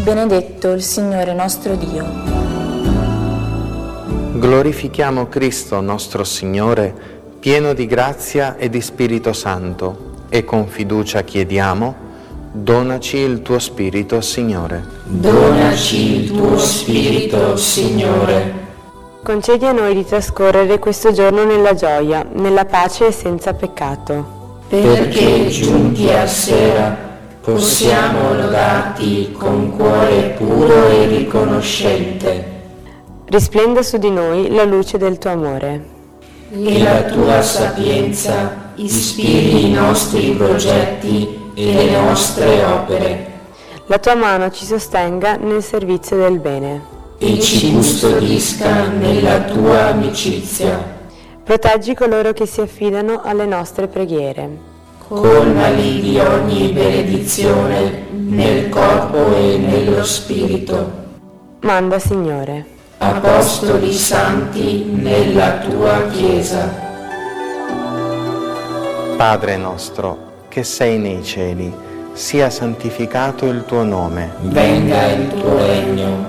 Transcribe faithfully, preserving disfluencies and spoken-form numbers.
benedetto il Signore nostro Dio. Glorifichiamo Cristo nostro Signore, pieno di grazia e di Spirito Santo, e con fiducia chiediamo: donaci il tuo Spirito, Signore. Donaci il tuo Spirito, Signore. Concedi a noi di trascorrere questo giorno nella gioia, nella pace e senza peccato. Perché giunti a sera possiamo lodarti con cuore puro e riconoscente. Risplenda su di noi la luce del tuo amore. E la tua sapienza ispiri i nostri progetti e le nostre opere. La tua mano ci sostenga nel servizio del bene. E ci custodisca nella tua amicizia. Proteggi coloro che si affidano alle nostre preghiere. Colmali di ogni benedizione nel corpo e nello spirito. Manda, Signore, apostoli santi nella tua Chiesa. Padre nostro, che sei nei cieli, sia santificato il tuo nome. Venga il tuo regno.